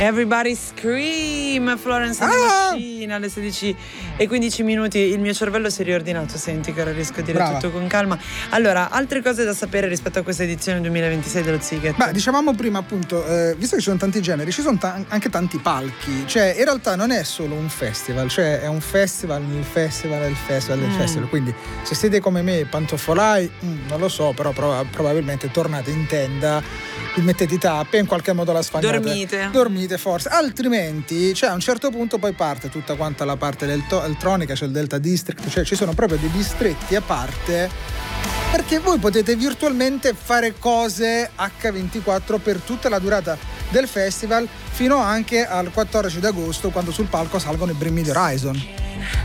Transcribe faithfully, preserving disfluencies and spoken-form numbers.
Everybody Scream, Florence and the Ah! Machine alle sedici e quindici minuti. Il mio cervello si è riordinato, senti che ora riesco a dire Brava. tutto con calma. Allora, altre cose da sapere rispetto a questa edizione duemilaventisei dello Ziget. Ma dicevamo prima appunto, eh, visto che ci sono tanti generi, ci sono ta- anche tanti palchi, cioè in realtà non è solo un festival, cioè è un festival nel festival del festival del Mm. festival, quindi se siete come me pantofolai, mm, non lo so, però prov- probabilmente tornate in tenda, vi mettete i tappi e in qualche modo la sfagnate. Dormite. Dormite forse, altrimenti cioè a un certo punto poi parte tutta quanta la parte elettronica, c'è il Delta District, cioè ci sono proprio dei distretti a parte perché voi potete virtualmente fare cose acca ventiquattro per tutta la durata del festival fino anche al quattordici d'agosto, quando sul palco salgono i Bring Me the Horizon.